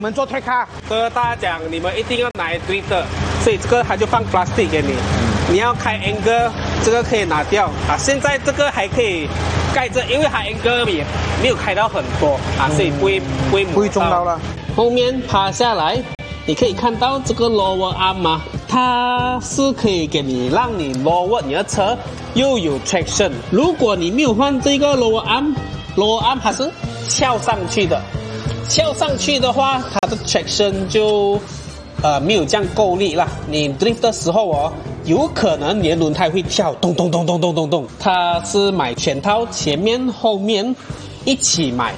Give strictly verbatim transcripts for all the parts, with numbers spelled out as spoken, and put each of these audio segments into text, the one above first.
我们做推卡， 跟大家讲，你们一定要拿 drift 的，所以这个它就放 plastic 给你。你要开 angle， 这个可以拿掉啊。现在这个还可以盖着，因为它 angle 也没有开到很多啊，所以不会不会不会中到了。 后面趴下来，你可以看到这个 lower arm 吗？它是可以给你让你 lower 你的车，又有 traction。如果你没有换这个 lower arm，lower arm 它是翘上去的。翘上去的话，它的 traction 就呃没有这样够力啦。你 drift 的时候哦，有可能你的轮胎会跳，咚咚咚咚咚咚咚。它是买全套，前面后面一起买。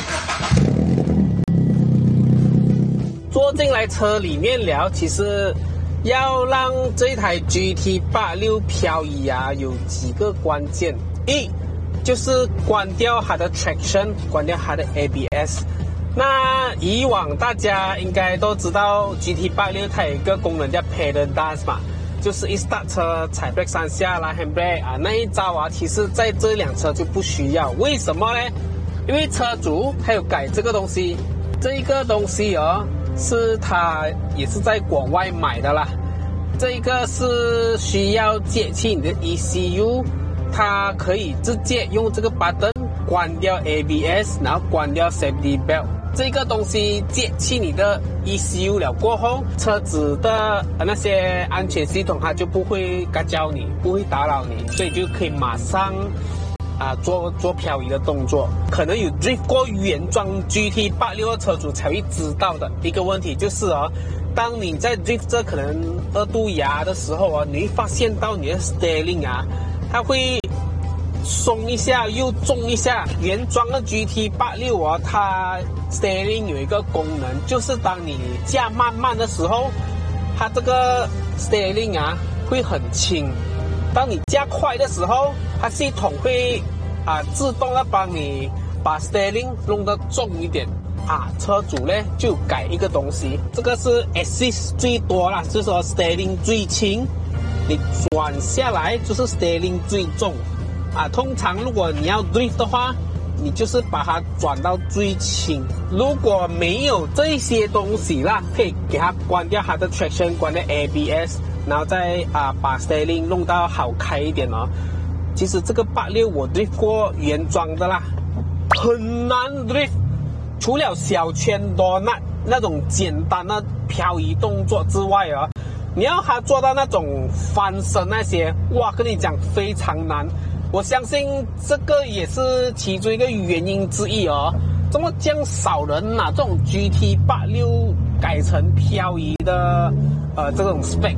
坐进来车里面了，其实要让这台 G T 八六漂移啊，有几个关键。一就是关掉它的 traction， 关掉它的 A B S。那以往大家应该都知道 G T 八六它有一个功能叫 pedal dance 嘛，就是一 start 车踩 brake 三下拉 handbrake 啊，那一招啊，其实在这辆车就不需要。为什么呢？因为车主他有改这个东西，这一个东西哦，是他也是在国外买的啦。这个是需要接气你的 E C U， 它可以直接用这个 button 关掉 A B S， 然后关掉 safety belt。这个东西接气你的 E C U 了过后，车子的那些安全系统它就不会干扰你，不会打扰你，所以就可以马上啊做做漂移的动作。可能有 drift 过原装 G T 八六的车主才会知道的一个问题就是哦，当你在 drift 这可能二度牙的时候啊，你会发现到你的 steering 啊，它会松一下又重一下。原装的 G T 八六啊，它 steering 有一个功能，就是当你驾慢慢的时候，它这个 steering 啊会很轻；当你驾快的时候，它系统会啊自动的帮你把 steering 弄得重一点啊。车主呢就改一个东西，这个是 assist 最多啦，就是说 steering 最轻，你转下来就是 steering 最重。啊，通常如果你要 drift 的话，你就是把它转到最轻。如果没有这些东西啦，可以给它关掉它的 traction， 关掉 A B S， 然后再啊把 steering 弄到好开一点哦。其实这个八六我 drift 过原装的啦，很难 drift， 除了小圈多那那种简单的漂移动作之外哦，你要它做到那种翻身那些，哇，跟你讲非常难。我相信这个也是其中一个原因之一哦。这么这样少人拿这种 G T 八六改成漂移的呃这种 spec。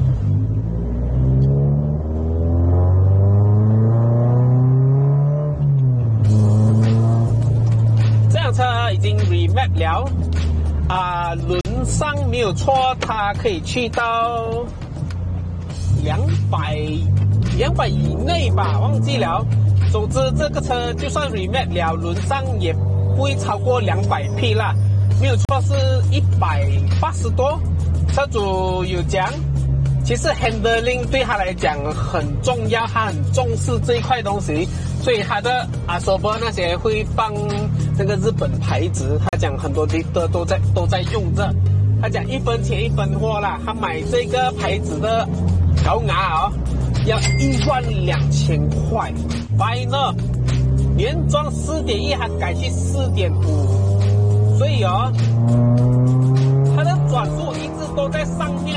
这辆车已经 remap 了啊，轮上没有错，它可以去到两百。两百以内吧，忘记了。总之，这个车就算 remap 了，轮上也不会超过两百匹啦。没有错，是一百八十多。车主有讲，其实 handling 对他来讲很重要，他很重视这一块东西，所以他的 Asobo 那些会放那个日本牌子。他讲很多 drifter 都在都在用这，他讲一分钱一分货啦。他买这个牌子的高牙哦。要一万两千块 ，final 原装四点一还改去四点五，所以哦，它的转速一直都在上面，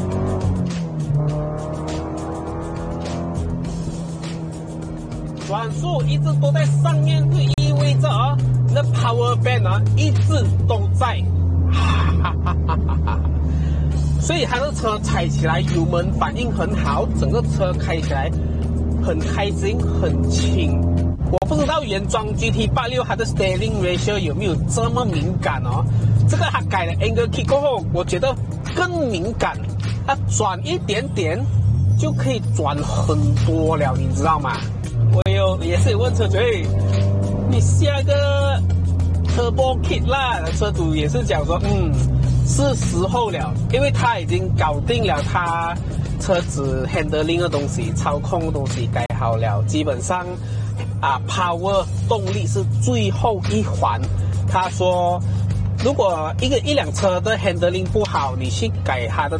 转速一直都在上面，就意味着哦，那 power band 啊一直都在，哈哈哈哈哈哈。所以它的车踩起来油门反应很好，整个车开起来很开心很轻。我不知道原装 G T 八六它的 steering ratio 有没有这么敏感哦。这个它改了 angle kick 过后，我觉得更敏感，它转一点点就可以转很多了，你知道吗？我有也是有问车主，你下个 turbo kit 啦，车主也是讲说，嗯。是时候了，因为他已经搞定了他车子 handling 的东西，操控的东西改好了，基本上啊 power 动力是最后一环。他说如果一个一辆车的 handling 不好，你去改它的